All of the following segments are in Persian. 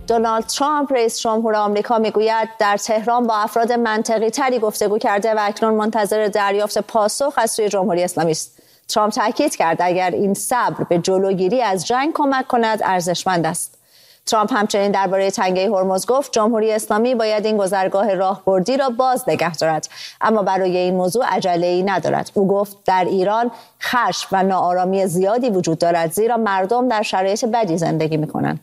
دونالد ترامپ رئیس جمهور آمریکا میگوید در تهران با افراد منطقی تری گفتگو کرده و اکنون منتظر دریافت پاسخ از سوی جمهوری اسلامی است. ترامپ تاکید کرد اگر این صبر به جلوگیری از جنگ کمک کند ارزشمند است. ترامپ همچنین درباره تنگه هرمز گفت جمهوری اسلامی باید این گذرگاه راهبردی را باز نگه دارد، اما برای این موضوع عجله‌ای ندارد. او گفت در ایران خشم و ناآرامی زیادی وجود دارد زیرا مردم در شرایط بدی زندگی می‌کنند.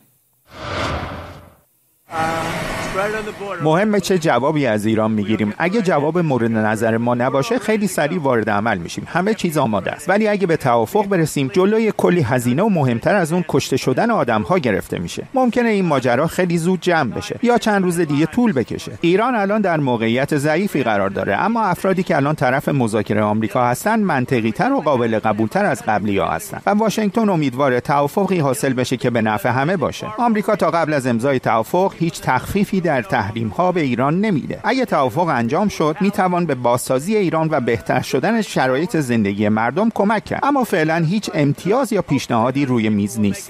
مهمه چه جوابی از ایران میگیریم. اگه جواب مورد نظر ما نباشه خیلی سریع وارد عمل میشیم. همه چیز آماده است. ولی اگه به توافق برسیم جلوی کلی هزینه و مهمتر از اون کشته شدن آدم‌ها گرفته میشه. ممکنه این ماجرا خیلی زود جمع بشه یا چند روز دیگه طول بکشه. ایران الان در موقعیت ضعیفی قرار داره، اما افرادی که الان طرف مذاکره آمریکا هستن منطقی‌تر و قابل قبول‌تر از قبلی‌ها هستن و واشنگتن امیدواره توافقی حاصل بشه که به نفع همه باشه. آمریکا تا قبل از امضای توافق هیچ تخفیفی در تحریم‌ها به ایران نمیده. اگه توافق انجام شد میتوان به بازسازی ایران و بهتر شدن شرایط زندگی مردم کمک کرد، اما فعلا هیچ امتیاز یا پیشنهادی روی میز نیست.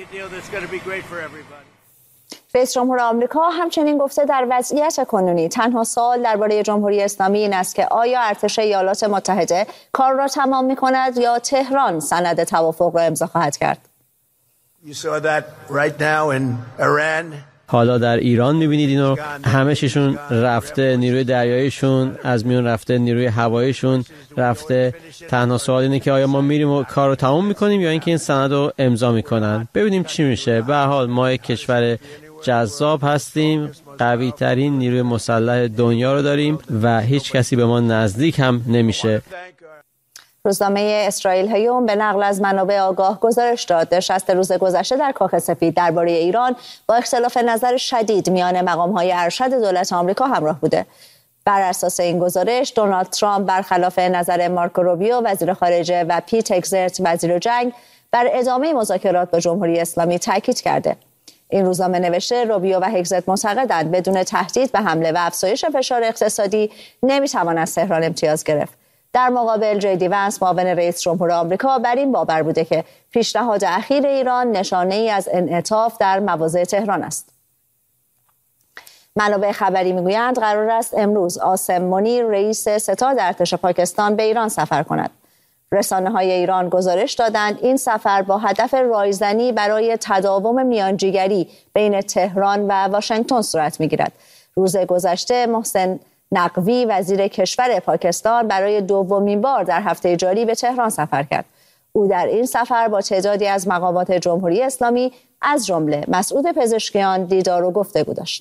رئیس جمهور آمریکا همچنین گفته در وضعیت کنونی تنها سوال درباره جمهوری اسلامی این است که آیا ارتش ایالات متحده کار را تمام می‌کند یا تهران سند توافق را امضا خواهد کرد. حالا در ایران می‌بینید اینو همه چیشون رفته، نیروی دریاییشون از میون رفته، نیروی هواییشون رفته. تنها سوال اینه که آیا ما میریم و کار رو تمام می‌کنیم یا اینکه این سند رو امضا می‌کنن. ببینیم چی میشه. به هر حال ما یک کشور جذاب هستیم، قوی ترین نیروی مسلح دنیا رو داریم و هیچ کسی به ما نزدیک هم نمیشه. روزنامه اسرائیل هیوم به نقل از منابع آگاه گزارش داد نشست روز گذشته در کاخ سفید درباره ایران با اختلاف نظر شدید میان مقام‌های ارشد دولت آمریکا همراه بوده. بر اساس این گزارش دونالد ترامپ برخلاف نظر مارکو روبیو وزیر خارجه و پیت هگزت وزیر جنگ بر ادامه مذاکرات با جمهوری اسلامی تاکید کرده. این روزنامه نوشته روبیو و هگزت معتقدند بدون تهدید به حمله و افزایش فشار اقتصادی نمیتوان از تهران امتیاز گرفت. در مقابل جی دی ونس معاون رئیس جمهور آمریکا بر این باور بوده که پیشنهاد اخیر ایران نشانه‌ای از انعطاف در مواضع تهران است. منابع خبری میگویند قرار است امروز عاصم منیر رئیس ستاد ارتش پاکستان به ایران سفر کند. رسانه‌های ایران گزارش دادند این سفر با هدف رایزنی برای تداوم میانجیگری بین تهران و واشنگتن صورت می‌گیرد. روز گذشته محسن نقوی وزیر کشور پاکستان برای دومین بار در هفته جاری به تهران سفر کرد. او در این سفر با تعدادی از مقامات جمهوری اسلامی از جمله مسعود پزشکیان دیدار و گفتگو داشت.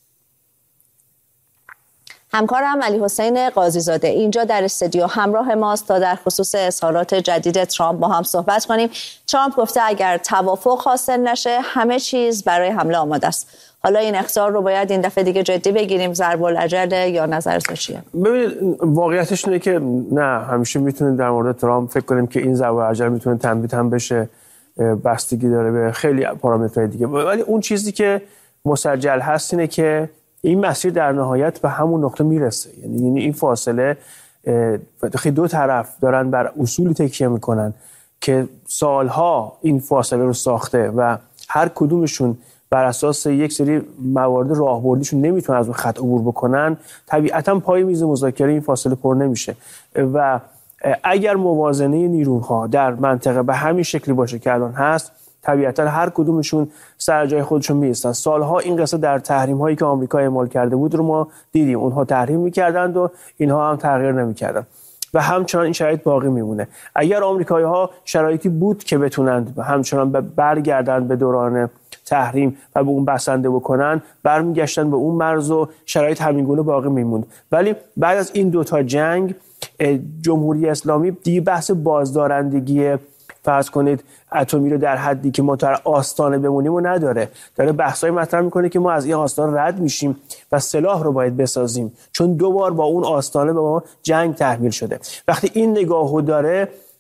همکارم علی حسین قاضی‌زاده اینجا در استودیو همراه ماست تا در خصوص اظهارات جدید ترامپ با هم صحبت کنیم. ترامپ گفته اگر توافق حاصل نشه همه چیز برای حمله آماده است. حالا این اخطار رو باید این دفعه دیگه جدی بگیریم، ضرب العجل یا نظرت چیه؟ ببینید واقعیتش اینه که نه، همیشه میتونیم در مورد ترامپ فکر کنیم که این ضرب العجل میتونه تنبیه هم بشه، بستگی داره به خیلی پارامترهای دیگه، ولی اون چیزی که مسجل هست اینه که این مسیر در نهایت به همون نقطه میرسه. یعنی این فاصله دو طرف دارن بر اصولی تکیه میکنن که سالها این فاصله رو ساخته و هر کدومشون بر اساس یک سری موارد راهبردیشون نمیتونن از اون خط عبور بکنن. طبیعتاً پای میز مذاکره این فاصله پر نمیشه و اگر موازنه نیروها در منطقه به همین شکلی باشه که الان هست، طبیعتاً هر کدومشون سر جای خودشون میستن. سالها این قصه در تحریم هایی که آمریکا اعمال کرده بود رو ما دیدیم، اونها تحریم میکردند و اینها هم تغییر نمیکردن و همچنان این شرایط باقی میمونه. اگر آمریکایی‌ها شرایطی بود که بتونند همچنان برگردند به دوران تحریم و به اون بسنده بکنن، برمیگشتن به اون مرز و شرایط همینگونه باقی میموند. ولی بعد از این دوتا جنگ جمهوری اسلامی دیگه بحث بازدارندگی فرض کنید اتمی رو در حدی که ما در آستانه بمونیم و نداره. داره بحثای مطرح میکنه که ما از این آستانه رد میشیم و سلاح رو باید بسازیم، چون 2 بار با اون آستانه به ما جنگ تحمیل شده. وقتی این نگاهو داره،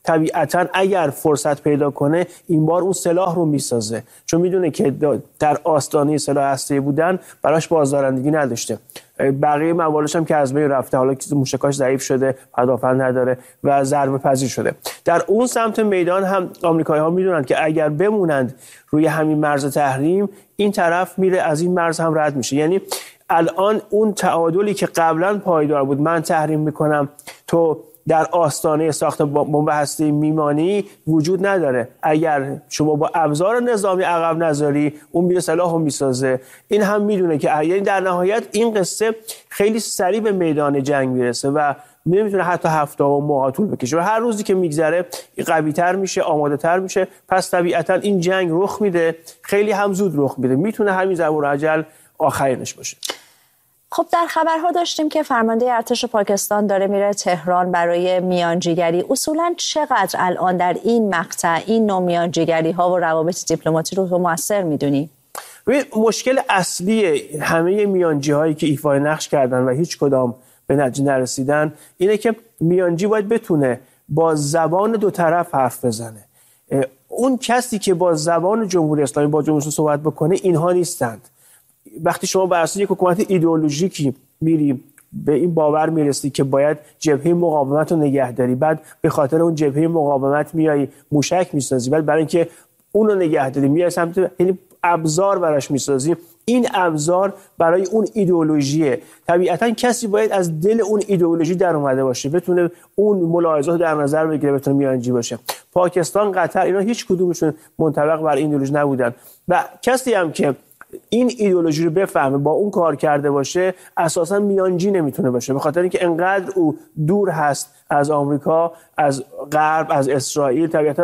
طبیعتاً اگر فرصت پیدا کنه این بار اون سلاح رو میسازه، چون میدونه که در آستانه سلاح هسته‌ای بودن براش بازدارندگی نداشته. بقیه موالش هم که از بین رفته، حالا که موشکاش ضعیف شده، پدافند نداره و ضربه پذیر شده. در اون سمت میدان هم آمریکایی‌ها میدونن که اگر بمونند روی همین مرز تحریم، این طرف میره از این مرز هم رد میشه. یعنی الان اون تعادلی که قبلا پایدار بود، من تحریم میکنم تو در آستانه ساخت بمب هسته‌ای میمانی، وجود نداره. اگر شما با ابزار نظامی عقب نذاری، اون میره سلاحو میسازه. این هم میدونه که یعنی در نهایت این قصه خیلی سریع به میدان جنگ میرسه و نمیتونه حتی هفته و ماه طول بکشه و هر روزی که میگذره قوی‌تر میشه، آماده‌تر میشه. پس طبیعتا این جنگ رخ میده، خیلی هم زود رخ میده. میتونه همین ضرب الاجل آخرینش باشه. خب در خبرها داشتیم که فرمانده ارتش پاکستان داره میره تهران برای میانجیگری. اصولاً چقدر الان در این مقطع این نوع میانجیگری ها و روابط دیپلماتی رو موثر میدونی؟ مشکل اصلی همه میانجی هایی که ایفای نقش کردن و هیچ کدام به نتیجه نرسیدن اینه که میانجی باید بتونه با زبان دو طرف حرف بزنه. اون کسی که با زبان جمهوری اسلامی با جمهوری اسلامی صحبت بکنه اینها نیستند. وقتی شما بر اساس یک حکومت ایدئولوژیکی میری به این باور میرسی که باید جبهه مقاومت رو نگهداری، بعد به خاطر اون جبهه مقاومت میای موشک میسازی، بعد برای اینکه اون رو نگهداری میای سمت، یعنی ابزار براش میسازی. این ابزار برای اون ایدئولوژیه. طبیعتا کسی باید از دل اون ایدئولوژی در اومده باشه، بتونه اون ملاحظات در نظر بگیره، بتونه میانجی باشه. پاکستان، قطر، اینا هیچ کدومشون منطبق بر این ایدئولوژی نبودن و کسی هم که این ایدئولوژی رو بفهمه، با اون کار کرده باشه، اساسا میانجی نمیتونه باشه، به خاطر اینکه انقدر او دور هست از آمریکا، از غرب، از اسرائیل، طبیعتا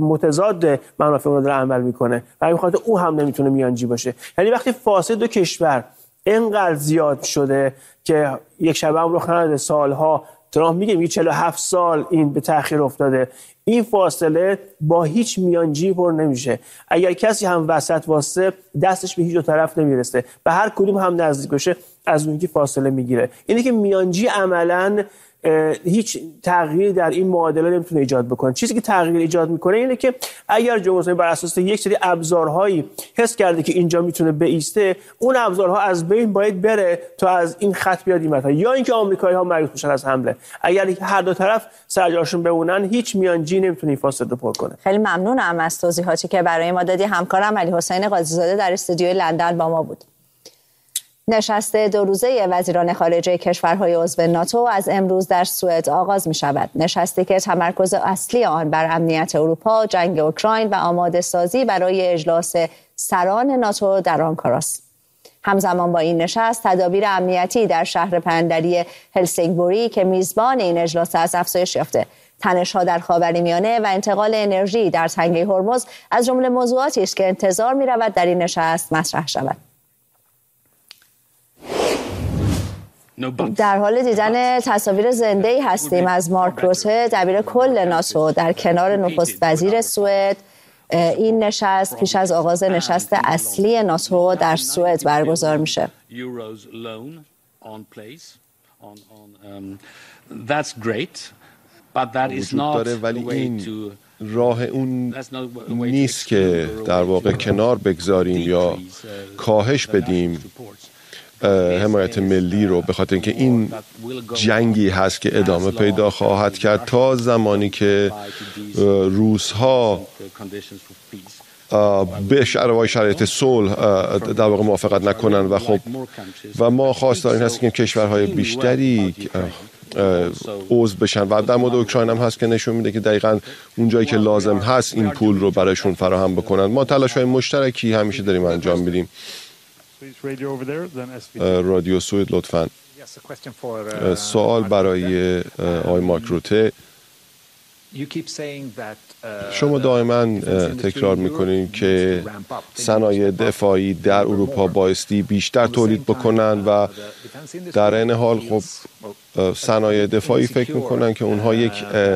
متضاد منافع اون رو عمل میکنه و همین خاطر او هم نمیتونه میانجی باشه. یعنی وقتی فاصله دو کشور انقدر زیاد شده که یک شبه هم رخ نداده، سالها، ترامپ میگه 47 سال این به تأخیر افتاده، این فاصله با هیچ میانجی پر نمیشه. اگر کسی هم وسط واسه، دستش به هیچ دو طرف نمیرسه، به هر کدوم هم نزدیک بشه از اون که فاصله میگیره. اینه که میانجی عملاً هیچ تغییری در این معادله نمیتونه ایجاد بکنه. چیزی که تغییر ایجاد میکنه اینه که اگر جمهوری اسلامی بر اساس یک سری ابزارهایی حس کرده که اینجا میتونه بایسته، اون ابزارها از بین باید بره تا از این خط بیاد این مطلب، یا اینکه آمریکایی‌ها مایوس بشن از حمله. اگر هر دو طرف سرجاشون بمونن، هیچ میانجی نمیتونه این فاصله رو پر کنه. خیلی ممنونم از توضیحاتی که برای ما دادی. همکارم علیحسین قاضی‌زاده در استودیوی لندن با ما بود. نشست 2 روزه وزیران خارجه کشورهای عضو ناتو از امروز در سوئد آغاز می شود. نشستی که تمرکز اصلی آن بر امنیت اروپا، جنگ اوکراین و آماده سازی برای اجلاس سران ناتو در آنکاراست. همزمان با این نشست، تدابیر امنیتی در شهر پایندری هلسینگبوری که میزبان این اجلاس از افزایش یافته. تنش‌ها در خاورمیانه و انتقال انرژی در تنگه هرمز از جمله موضوعاتی است که انتظار می‌رود در این نشست مطرح شود. در حال دیدن تصاویر زنده‌ای هستیم از مارک روته، دبیر کل ناتو، در کنار نخست وزیر سوئد. این نشست پیش از آغاز نشست اصلی ناتو در سوئد برگزار میشه. وجود داره، ولی این راه اون نیست که در واقع کنار بگذاریم یا کاهش بدیم حمایت ملی رو، به خاطر اینکه این جنگی هست که ادامه پیدا خواهد کرد تا زمانی که روس‌ها به شرایط صلح در واقع موافقت نکنن و خب و ما خواستار این هست که کشورهای بیشتری عضو بشن و در مورد اوکراین هم هست که نشون میده که دقیقاً اون جایی که لازم هست این پول رو برایشون فراهم بکنن. ما تلاش‌های مشترکی همیشه داریم انجام میدیم. رادیو سوئد لطفاً. سوال برای آقای مارک روته. شما دائما تکرار میکنین که صنایع دفاعی در اروپا بایستی بیشتر تولید بکنن و در این حال خب صنایع دفاعی فکر میکنن که اونها یک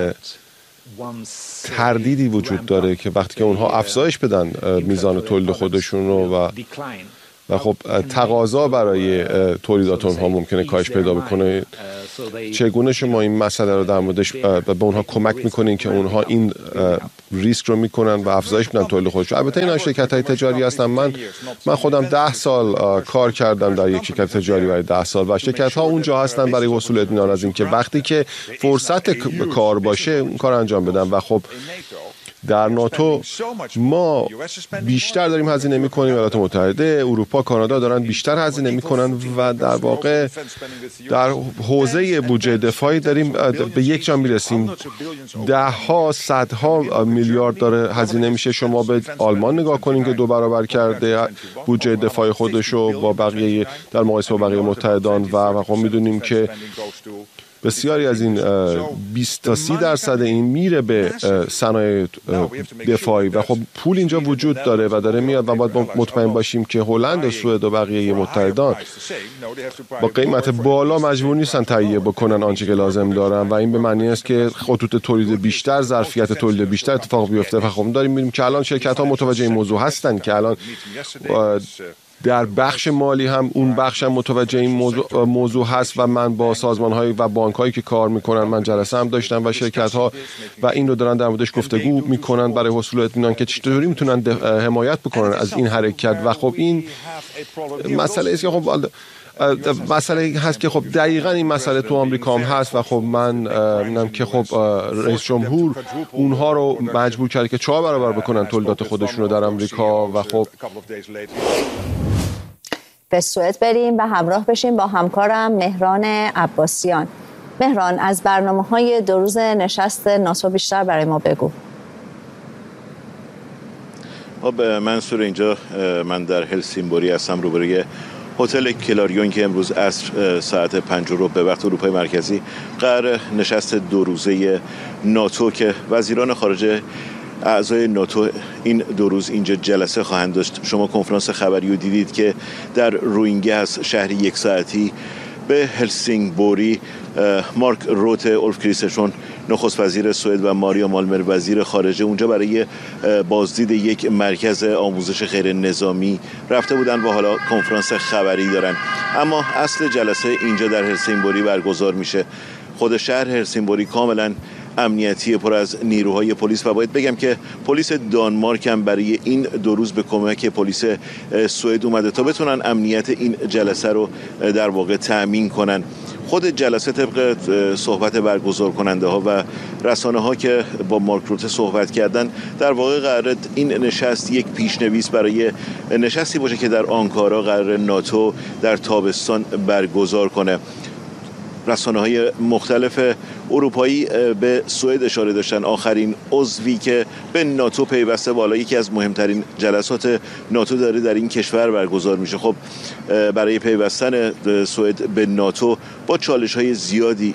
تردیدی وجود داره که وقتی که اونها افزایش بدن میزان تولید خودشون رو و و خب تقاضا برای تولیدات اونها ممکنه کاهش پیدا بکنه. چگونه شما این مسئله رو در موردش به اونها کمک میکنین که اونها این ریسک رو میکنن و افزایش میدن تولید خودشون؟ البته اینا شرکت‌های تجاری هستن. من خودم 10 سال کار کردم در یک شرکت تجاری برای 10 سال و شرکت‌ها اونجا هستن برای حصول اطمینان از این که وقتی که فرصت کار باشه اون کار انجام بدن. و خب در ناتو ما بیشتر داریم هزینه میکنیم، ایالات متحده، اروپا، کانادا دارن بیشتر هزینه میکنن و در واقع در حوزه بودجه دفاعی داریم به یک جا میرسیم. دهها صدها میلیارد داره هزینه میشه. شما به آلمان نگاه کنین که 2 برابر کرده بودجه دفاعی خودشو با بقیه در مقایسه با بقیه متحدان و خب میدونیم که بسیاری از این 20 تا 30% این میره به صنایع دفاعی و خب پول اینجا وجود داره و داره میاد و باید مطمئن باشیم که هلند و سوئد و بقیه متحدان با قیمت بالا مجبور نیستن تهیه بکنن آنچه که لازم دارن و این به معنی است که خطوط تولید بیشتر، ظرفیت تولید بیشتر اتفاق بیفته. و خب داریم می‌بینیم که الان شرکت‌ها متوجه این موضوع هستن که الان در بخش مالی هم اون بخش هم متوجه این موضوع هست و من با سازمان‌های و بانک‌هایی که کار می‌کنن من جلسه هم داشتم و شرکت‌ها و این رو دارن در موردش گفتگو می‌کنن برای حصول اطمینان که چطوری میتونن حمایت بکنن از این حرکت. و خب این مسئله است که خب مسئله هست که خب دقیقاً این مسئله تو آمریکا هم هست و خب من می‌دونم که خب رئیس جمهور اونها رو مجبور کرد که 4 برابر بکنن تولیدات خودشون رو در آمریکا. و خب به سوئد بریم و همراه بشیم با همکارم مهران عباسیان. مهران، از برنامه‌های 2 روز نشست ناتو بیشتر برای ما بگو. منصور، اینجا من در هلسینبوری هستم، روبروی هتل کلاریون که امروز عصر ساعت 5 به وقت اروپای مرکزی قرار نشست 2 روزه ناتو که وزیران خارجه اعضای ناتو این 2 روز اینجا جلسه خواهند داشت. شما کنفرانس خبری رو دیدید که در روینگس، شهری 1 ساعتی به هلسینگبوری، مارک روت اولف کریسترسون نخست وزیر سوئد و ماریا مالمر وزیر خارجه اونجا برای بازدید یک مرکز آموزش غیر نظامی رفته بودن و حالا کنفرانس خبری دارن. اما اصل جلسه اینجا در هلسینگبوری برگزار میشه. خود شهر هلسینگبوری کاملا امنیتی، پر از نیروهای پلیس و باید بگم که پلیس دانمارک هم برای این 2 روز به کمک پلیس سوئد اومده تا بتونن امنیت این جلسه رو در واقع تأمین کنن. خود جلسه طبق صحبت برگزار کننده ها و رسانه ها که با مارک روته صحبت کردن در واقع قرار این نشست یک پیشنویس برای نشستی باشه که در آنکارا قرار ناتو در تابستان برگزار کنه. رسانه‌های مختلف اروپایی به سوئد اشاره داشتن، آخرین عضوی که به ناتو پیوسته، بالا یکی از مهمترین جلسات ناتو داره در این کشور برگزار میشه. خب برای پیوستن سوئد به ناتو با چالش‌های زیادی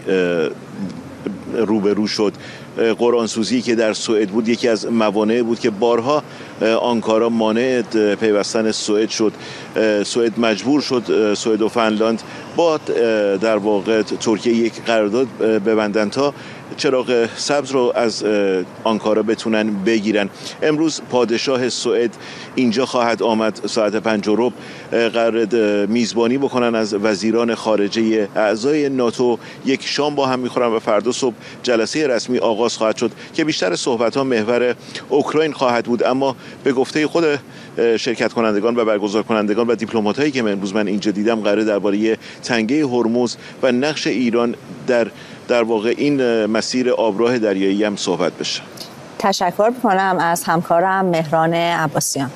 روبرو شد. قرآنسوزی که در سوئد بود یکی از موانع بود که بارها آنکارا مانع پیوستن سوئد شد. سوئد مجبور شد، سوئد و فنلاند با در واقع ترکیه یک قرارداد ببندن تا چراغ سبز رو از آنکارا بتونن بگیرن. امروز پادشاه سوئد اینجا خواهد آمد ساعت 5 قرار میزبانی بکنن از وزیران خارجه اعضای ناتو. یک شام با هم میخورن و فردا صبح جلسه رسمی آغاز خواهد شد که بیشتر صحبت ها محور اوکراین خواهد بود. اما به گفته خود شرکت کنندگان و برگزار کنندگان و دیپلمات هایی که امروز من اینجا دیدم قرار درباره تنگه هرمز و نقش ایران در واقع این مسیر آبراه دریایی هم صحبت بشه. تشکر می‌کنم از همکارم مهران عباسیان.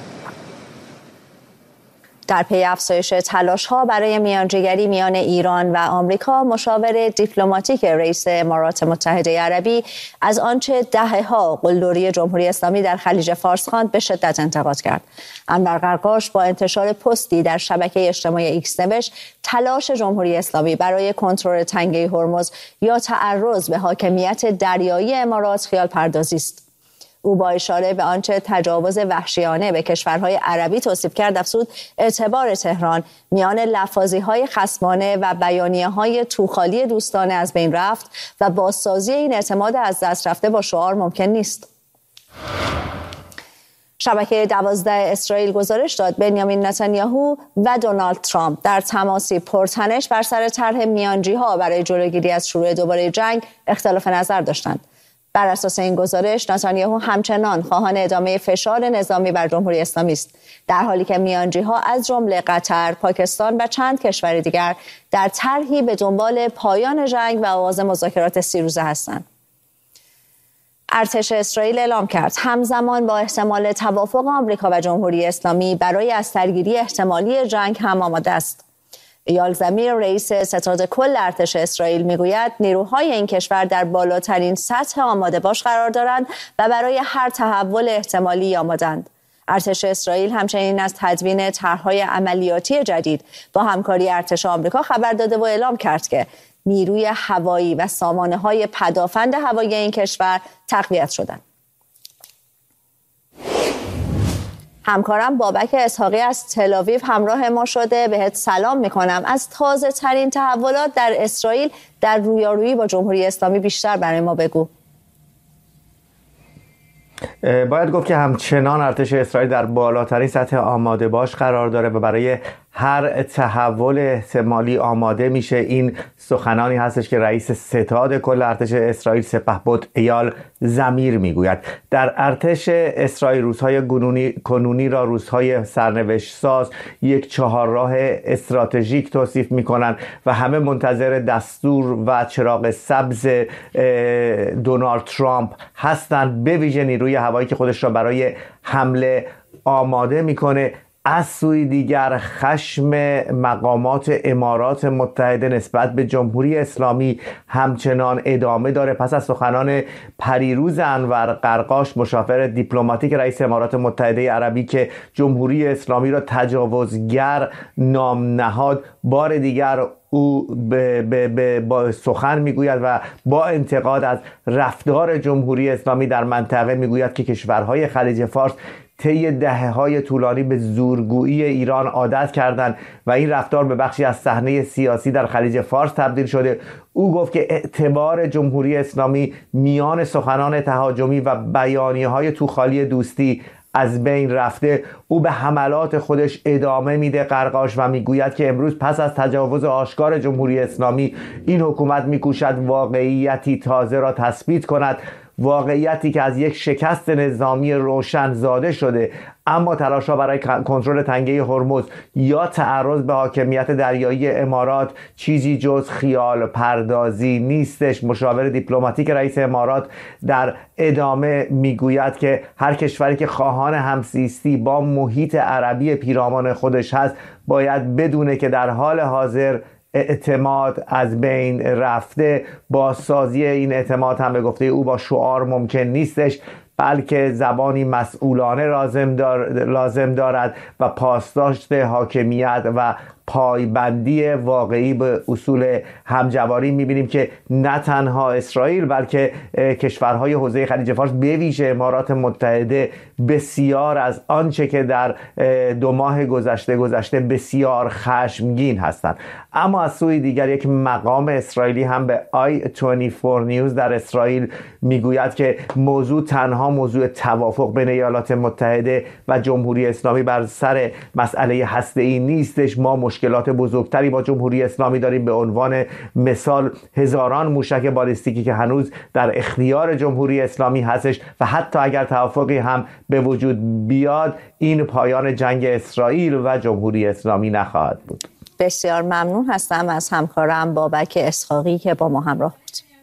در پی افزایش تلاش‌ها برای میانجیگری میان ایران و آمریکا، مشاور دیپلماتیک رئیس امارات متحده عربی از آنچه دهه‌ها قلدری جمهوری اسلامی در خلیج فارس خواند به شدت انتقاد کرد. انور قرقاش با انتشار پستی در شبکه اجتماعی ایکس نوشت تلاش جمهوری اسلامی برای کنترل تنگه هرمز یا تعرض به حاکمیت دریایی امارات خیال پردازی است. او با اشاره به آنچه تجاوز وحشیانه به کشورهای عربی توصیف کرد افزود اعتبار تهران میان لفاظی‌های خصمانه و بیانیه‌های توخالی دوستانه از بین رفت و بازسازی این اعتماد از دست رفته با شعار ممکن نیست. شبکه 12 اسرائیل گزارش داد بنیامین نتانیاهو و دونالد ترامپ در تماسی پرتنش بر سر طرح میانجی‌ها برای جلوگیری از شروع دوباره جنگ اختلاف نظر داشتند. بر اساس این گزارش نتانیاهو همچنان خواهان ادامه فشار نظامی بر جمهوری اسلامی است، در حالی که میانجی‌ها از جمله قطر، پاکستان و چند کشور دیگر در طرحی به دنبال پایان جنگ و آغاز مذاکرات 30 روزه هستند. ارتش اسرائیل اعلام کرد همزمان با احتمال توافق آمریکا و جمهوری اسلامی برای از سرگیری احتمالی جنگ هم آماده است. ایال زمیر رئیس ستاد کل ارتش اسرائیل میگوید نیروهای این کشور در بالاترین سطح آماده باش قرار دارند و برای هر تحول احتمالی آمادند. ارتش اسرائیل همچنین از تدوین طرح‌های عملیاتی جدید با همکاری ارتش آمریکا خبر داده و اعلام کرد که نیروی هوایی و سامانه‌های پدافند هوایی این کشور تقویت شدند. همکارم بابک اسحاقی از تل‌آویو همراه ما شده. بهت سلام میکنم. از تازه ترین تحولات در اسرائیل در رویارویی با جمهوری اسلامی بیشتر برای ما بگو. باید گفت که همچنان ارتش اسرائیل در بالاترین سطح آماده باش قرار داره و برای هر تحول احتمالی آماده میشه. این سخنانی هستش که رئیس ستاد کل ارتش اسرائیل سپهبد ایال زمیر میگوید. در ارتش اسرائیل روزهای کنونی را روزهای سرنوشت ساز، یک چهارراه استراتژیک توصیف میکنن و همه منتظر دستور و چراغ سبز دونالد ترامپ هستند، به ویژه نیروی هوایی که خودش را برای حمله آماده میکنه. از سوی دیگر خشم مقامات امارات متحده نسبت به جمهوری اسلامی همچنان ادامه داره. پس از سخنان پریروز انور قرقاش، مشاور دیپلماتیک رئیس امارات متحده عربی، که جمهوری اسلامی را تجاوزگر نام نهاد، بار دیگر او با سخن میگوید و با انتقاد از رفتار جمهوری اسلامی در منطقه میگوید که کشورهای خلیج فارس طی دهه‌های طولانی به زورگویی ایران عادت کردند و این رفتار به بخشی از صحنه سیاسی در خلیج فارس تبدیل شده. او گفت که اعتبار جمهوری اسلامی میان سخنان تهاجمی و بیانیه‌های توخالی دوستی از بین رفته. او به حملات خودش ادامه میده قرقاش و میگوید که امروز پس از تجاوز آشکار جمهوری اسلامی این حکومت میکوشد واقعیتی تازه را تثبیت کند، واقعیتی که از یک شکست نظامی روشن زاده شده، اما تلاش‌ها برای کنترل تنگه هرمز یا تعرض به حاکمیت دریایی امارات چیزی جز خیال پردازی نیستش. مشاور دیپلماتیک رئیس امارات در ادامه میگوید که هر کشوری که خواهان همزیستی با محیط عربی پیرامون خودش هست باید بدونه که در حال حاضر اعتماد از بین رفته. بازسازی این اعتماد هم به گفته او با شعار ممکن نیستش، بلکه زبانی مسئولانه لازم دارد و پاسداشت حاکمیت و پایبندی واقعی به اصول همجواری. میبینیم که نه تنها اسرائیل بلکه کشورهای حوزه خلیج فارس به ویژه امارات متحده بسیار از آنچه که در 2 ماه گذشته بسیار خشمگین هستند. اما از سوی دیگر یک مقام اسرائیلی هم به I24 نیوز در اسرائیل میگوید که تنها موضوع توافق بین ایالات متحده و جمهوری اسلامی بر سر مسئله هسته‌ای نیستش. ما مشکلات بزرگتری با جمهوری اسلامی داریم، به عنوان مثال هزاران موشک بالستیکی که هنوز در اختیار جمهوری اسلامی هستش و حتی اگر توافقی هم به وجود بیاد این پایان جنگ اسرائیل و جمهوری اسلامی نخواهد بود. بسیار ممنون هستم از همکارم بابک اسحاقی که با ما همراه بود.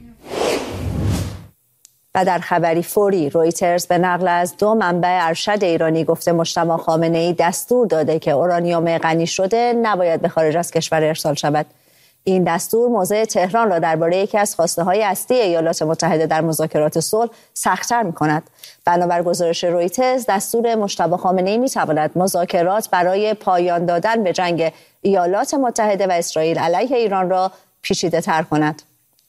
و در خبری فوری رویترز به نقل از 2 منبع ارشد ایرانی گفته مجتبی خامنه‌ای دستور داده که اورانیوم غنی شده نباید به خارج از کشور ارسال شود. این دستور موضع تهران را درباره یکی از خواسته‌های اصلی ایالات متحده در مذاکرات صلح سخت‌تر می‌کند. بنابر گزارش رویترز دستور مجتبی خامنه‌ای می‌تواند مذاکرات برای پایان دادن به جنگ ایالات متحده و اسرائیل علیه ایران را پیچیده‌تر کند.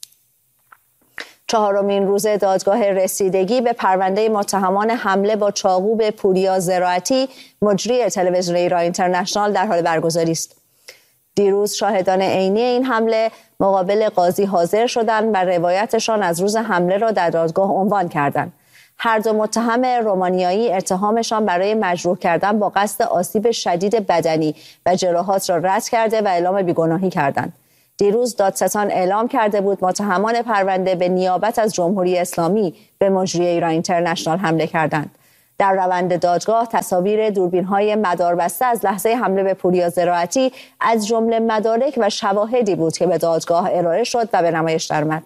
4مین روز دادگاه رسیدگی به پرونده متهمان حمله با چاقو به پوریا زراعتی مجری تلویزیون ایران اینترنشنال در حال برگزاری است. دیروز شاهدان عینی این حمله مقابل قاضی حاضر شدند و روایتشان از روز حمله را در دادگاه عنوان کردند. هر دو متهم رومانیایی اتهامشان برای مجروح کردن با قصد آسیب شدید بدنی و جراحات را رد کرده و اعلام بیگناهی کردند. دیروز دادستان اعلام کرده بود متهمان پرونده به نیابت از جمهوری اسلامی به مجری ایران اینترنشنال حمله کردند. در روند دادگاه تصاویر دوربین‌های مداربسته از لحظه حمله به پوریا زراعتی از جمله مدارک و شواهدی بود که به دادگاه ارائه شد و به نمایش درآمد.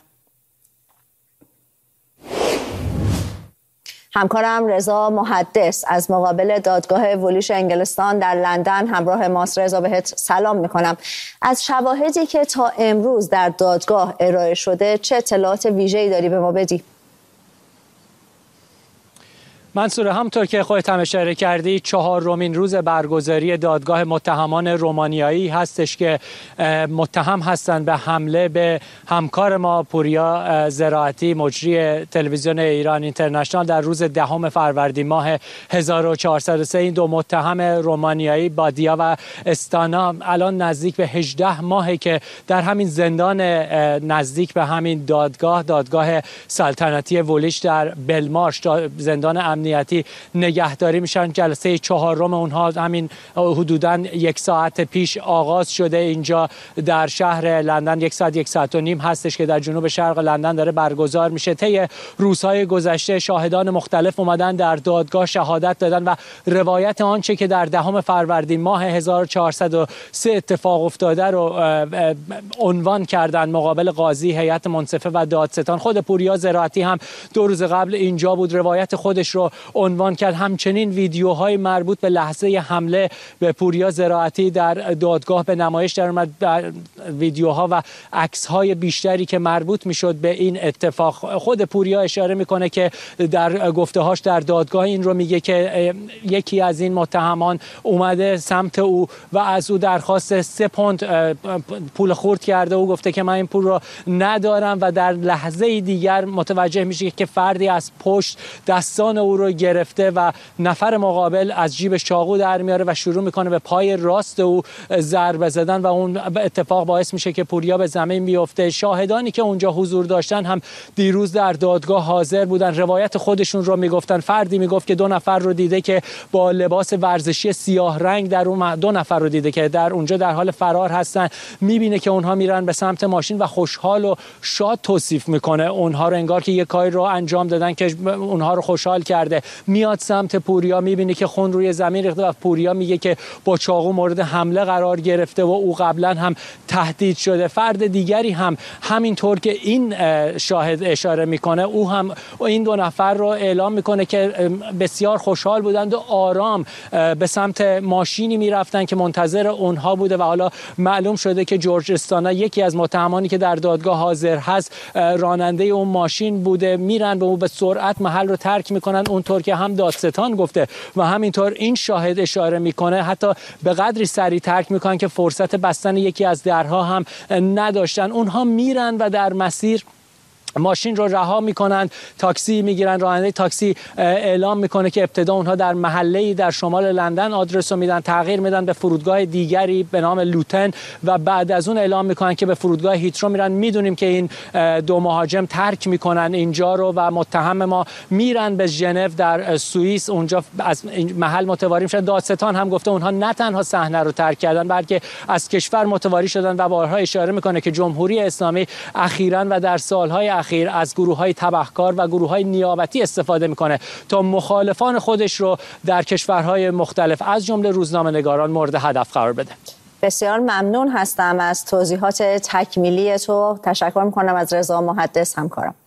همکارم رضا محدث از مقابل دادگاه وولیش انگلستان در لندن همراه ماست. رضا، بهت سلام میکنم. از شواهدی که تا امروز در دادگاه ارائه شده چه اطلاعات ویژه‌ای داری به ما بدی؟ منصور، همطور که خودت هم اشاره کردی، 4مین روز برگزاری دادگاه متهمان رومانیایی هستش که متهم هستند به حمله به همکار ما پوریا زراعتی، مجری تلویزیون ایران اینترنشنال در روز 10 فروردین ماه 1403. این دو متهم رومانیایی، بادیا و استانا، الان نزدیک به 18 ماهه که در همین زندان نزدیک به همین دادگاه سلطنتی وولیش در بلمارش، زندان امنیتی نگهداری میشن. جلسه 4م اونها همین حدوداً 1 ساعت پیش آغاز شده. اینجا در شهر لندن 1 ساعت و نیم هستش که در جنوب شرق لندن داره برگزار میشه. طی روزهای گذشته شاهدان مختلف اومدن در دادگاه شهادت دادن و روایت آنچه که در 10 فروردین ماه 1403 اتفاق افتاده رو عنوان کردن مقابل قاضی، هیئت منصفه و دادستان. خود پوریا زراعتی هم 2 روز قبل اینجا بود، روایت خودش رو عنوان کرد. همچنین ویدیوهای مربوط به لحظه حمله به پوریا زراعتی در دادگاه به نمایش در اومد. ویدیوها و عکس‌های بیشتری که مربوط میشد به این اتفاق. خود پوریا اشاره میکنه که در گفته‌هاش در دادگاه این رو میگه که یکی از این متهمان اومده سمت او و از او درخواست 3 پوند پول خرد کرده. او گفته که من این پول رو ندارم و در لحظه دیگر متوجه میشه که فردی از پشت دستان او رو گرفته و نفر مقابل از جیبش چاقو در میاره و شروع میکنه به پای راست او ضربه زدن و اون اتفاق باعث میشه که پوریا به زمین بیفته. شاهدانی که اونجا حضور داشتن هم دیروز در دادگاه حاضر بودن، روایت خودشون رو میگفتن. فردی میگفت که 2 نفر رو دیده که با لباس ورزشی سیاه رنگ در اون 2 نفر رو دیده که در اونجا در حال فرار هستن. میبینه که اونها میرن به سمت ماشین و خوشحال و شاد توصیف میکنه اونها رو، انگار که یک کاری رو انجام دادن که اونها رو خوشحال کرده. میاد سمت پوریا، میبینه که خون روی زمین ریخته و پوریا میگه که با چاقو مورد حمله قرار گرفته و او قبلا هم تهدید شده. فرد دیگری هم همینطور که این شاهد اشاره میکنه، او هم این 2 نفر رو اعلام میکنه که بسیار خوشحال بودند و آرام به سمت ماشینی میرفتن که منتظر اونها بوده و حالا معلوم شده که جورج استانا، یکی از متهمانی که در دادگاه حاضر هست، راننده اون ماشین بوده. میرن به سرعت محل رو ترک میکنن، اونطور که هم دادستان گفته و همینطور این شاهد اشاره میکنه. حتی به قدری سریع ترک میکنن که فرصت بستن یکی از درها هم نداشتن. اونها میرن و در مسیر ماشین رو رها میکنن، تاکسی میگیرن. راننده تاکسی اعلام میکنه که ابتدا اونها در محله‌ای در شمال لندن آدرس رو میدن، تغییر میدن به فرودگاه دیگری به نام لوتن و بعد از اون اعلام میکنن که به فرودگاه هیترو میرن. میدونیم که این 2 مهاجم ترک میکنن اینجا رو و متهم ما میرن به ژنو در سوئیس، اونجا از محل متواری میشن. دادستان هم گفته اونها نه تنها صحنه رو ترک کردن بلکه از کشور متواری شدن و بارها اشاره میکنه که جمهوری اسلامی اخیراً و در سالهای اخیر از گروه‌های تبهکار و گروه‌های نیابتی استفاده میکنه تا مخالفان خودش رو در کشورهای مختلف از جمله روزنامه‌نگاران مورد هدف قرار بده. بسیار ممنون هستم از توضیحات تکمیلی تو. تشکر میکنم از رضا محدث همکارم.